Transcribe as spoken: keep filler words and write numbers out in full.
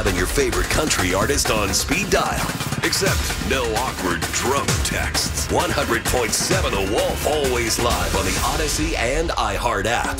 having your favorite country artist on speed dial. Except no awkward drunk texts. one hundred point seven The Wolf, always live on the Odyssey and iHeart app.